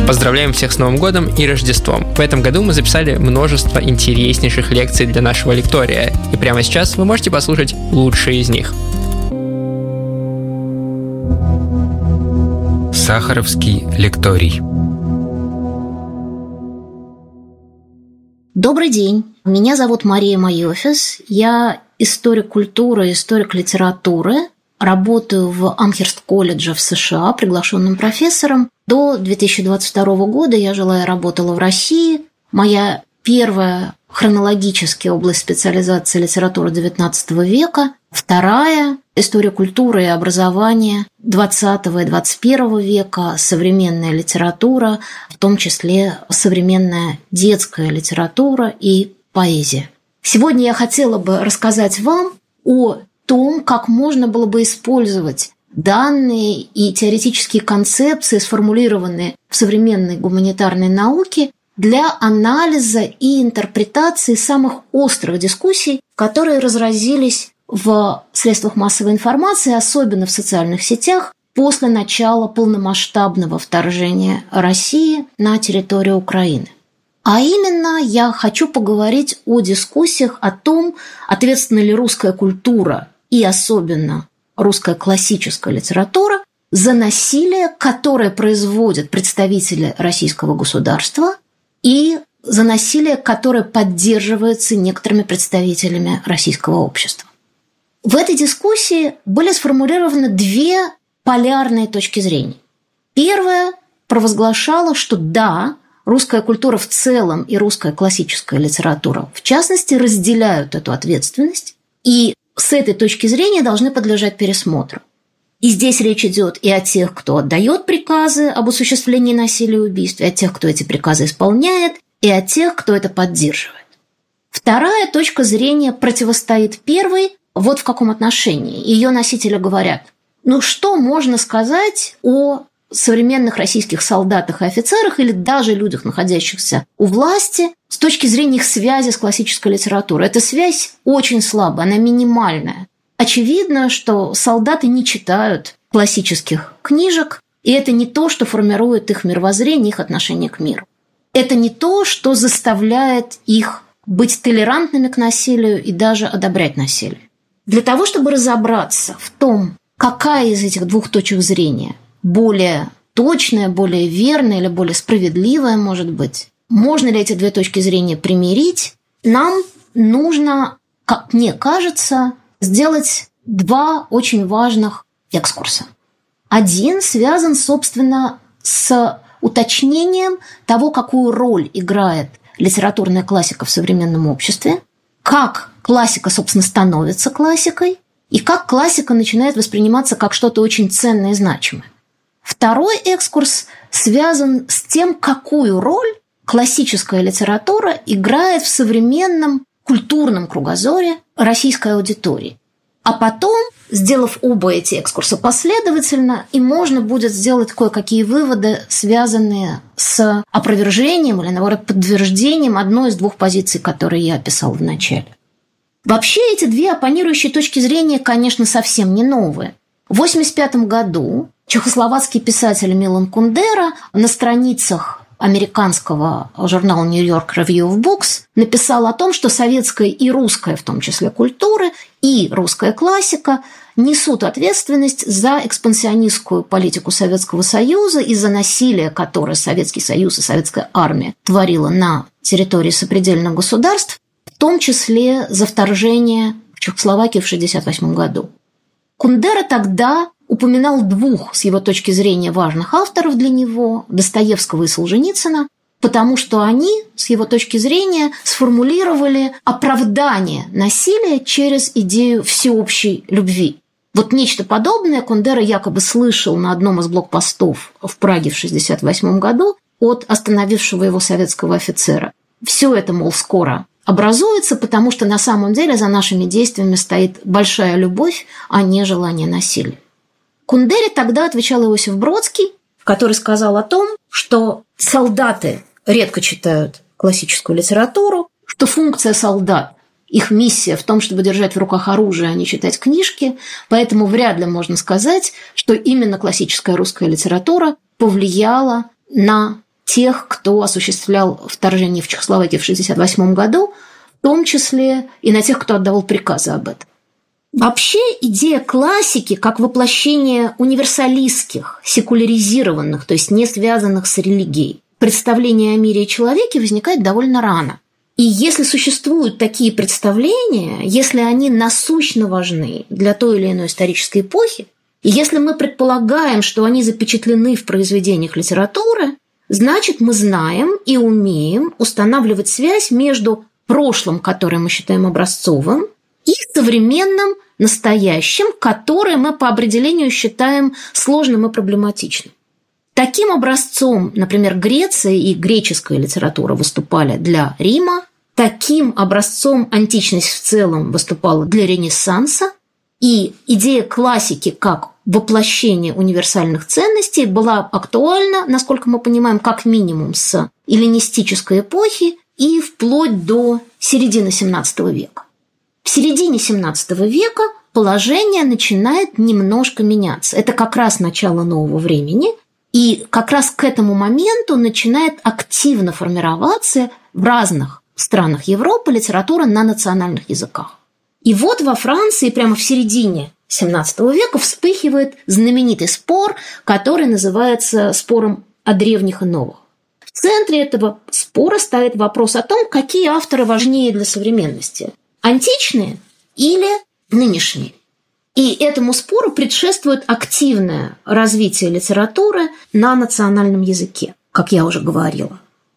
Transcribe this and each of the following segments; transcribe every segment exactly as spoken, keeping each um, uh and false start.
Поздравляем всех с Новым годом и Рождеством. В этом году мы записали множество интереснейших лекций для нашего лектория, и прямо сейчас вы можете послушать лучшие из них. Сахаровский лекторий. Добрый день, меня зовут Мария Майофис, я историк культуры, историк литературы, работаю в Амхерст-колледже в США приглашенным профессором. До две тысячи двадцать второго года я жила и работала в России. Моя первая хронологически область специализации литература девятнадцатого века, вторая – история культуры и образования двадцатого и двадцать первого века, современная литература, в том числе современная детская литература и поэзия. Сегодня я хотела бы рассказать вам о том, как можно было бы использовать данные и теоретические концепции, сформулированные в современной гуманитарной науке, для анализа и интерпретации самых острых дискуссий, которые разразились в средствах массовой информации, особенно в социальных сетях, после начала полномасштабного вторжения России на территорию Украины. А именно, я хочу поговорить о дискуссиях о том, ответственна ли русская культура и особенно русская классическая литература за насилие, которое производят представители российского государства, и за насилие, которое поддерживается некоторыми представителями российского общества. В этой дискуссии были сформулированы две полярные точки зрения. Первая провозглашала, что да, русская культура в целом и русская классическая литература в частности разделяют эту ответственность и с этой точки зрения должны подлежать пересмотру. И здесь речь идет и о тех, кто отдает приказы об осуществлении насилия и убийств, и о тех, кто эти приказы исполняет, и о тех, кто это поддерживает. Вторая точка зрения противостоит первой вот в каком отношении. Ее носители говорят, ну что можно сказать о современных российских солдатах и офицерах или даже людях, находящихся у власти, с точки зрения их связи с классической литературой. Эта связь очень слабая, она минимальная. Очевидно, что солдаты не читают классических книжек, и это не то, что формирует их мировоззрение, их отношение к миру. Это не то, что заставляет их быть толерантными к насилию и даже одобрять насилие. Для того, чтобы разобраться в том, какая из этих двух точек зрения более точная, более верная или более справедливая может быть, можно ли эти две точки зрения примирить, нам нужно, как мне кажется, сделать два очень важных экскурса. Один связан, собственно, с уточнением того, какую роль играет литературная классика в современном обществе, как классика, собственно, становится классикой, и как классика начинает восприниматься как что-то очень ценное и значимое. Второй экскурс связан с тем, какую роль классическая литература играет в современном культурном кругозоре российской аудитории. А потом, сделав оба эти экскурса последовательно, и можно будет сделать кое-какие выводы, связанные с опровержением или, наоборот, подтверждением одной из двух позиций, которые я описала в начале. Вообще, эти две оппонирующие точки зрения, конечно, совсем не новые. В восемьдесят пятом году чехословацкий писатель Милан Кундера на страницах американского журнала New York Review of Books написал о том, что советская и русская, в том числе культуры, и русская классика несут ответственность за экспансионистскую политику Советского Союза и за насилие, которое Советский Союз и советская армия творила на территории сопредельных государств, в том числе за вторжение в Чехословакию в шестьдесят восьмом году. Кундера тогда упоминал двух, с его точки зрения, важных авторов для него, Достоевского и Солженицына, потому что они, с его точки зрения, сформулировали оправдание насилия через идею всеобщей любви. Вот нечто подобное Кундера якобы слышал на одном из блокпостов в Праге в шестьдесят восьмом году от остановившего его советского офицера. Все это, мол, скоро образуется, потому что на самом деле за нашими действиями стоит большая любовь, а не желание насилия. Кундере тогда отвечал Иосиф Бродский, который сказал о том, что солдаты редко читают классическую литературу, что функция солдат, их миссия в том, чтобы держать в руках оружие, а не читать книжки, поэтому вряд ли можно сказать, что именно классическая русская литература повлияла на тех, кто осуществлял вторжение в Чехословакию в шестьдесят восьмом году, в том числе и на тех, кто отдавал приказы об этом. Вообще идея классики как воплощение универсалистских, секуляризированных, то есть не связанных с религией, представления о мире и человеке возникает довольно рано. И если существуют такие представления, если они насущно важны для той или иной исторической эпохи, и если мы предполагаем, что они запечатлены в произведениях литературы, значит, мы знаем и умеем устанавливать связь между прошлым, которое мы считаем образцовым, и современным, настоящим, которое мы по определению считаем сложным и проблематичным. Таким образцом, например, Греция и греческая литература выступали для Рима, таким образцом античность в целом выступала для Ренессанса, и идея классики как воплощение универсальных ценностей была актуальна, насколько мы понимаем, как минимум с эллинистической эпохи и вплоть до середины семнадцатого века. В середине семнадцатого века положение начинает немножко меняться. Это как раз начало нового времени, и как раз к этому моменту начинает активно формироваться в разных странах Европы литература на национальных языках. И вот во Франции прямо в середине семнадцатого века вспыхивает знаменитый спор, который называется спором о древних и новых. В центре этого спора стоит вопрос о том, какие авторы важнее для современности – античные или нынешние. И этому спору предшествует активное развитие литературы на национальном языке, как я уже говорила.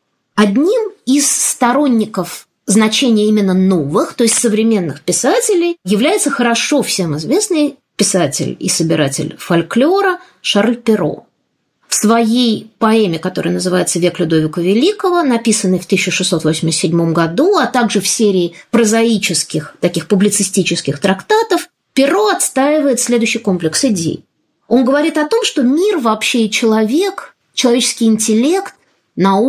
Одним из сторонников значения именно новых, то есть современных писателей, является хорошо всем известный писатель и собиратель фольклора Шарль Перро. В своей поэме, которая называется «Век Людовика Великого», написанной в тысяча шестьсот восемьдесят седьмом году, а также в серии прозаических, таких публицистических трактатов, Перро отстаивает следующий комплекс идей. Он говорит о том, что мир вообще и человек, человеческий интеллект, наука,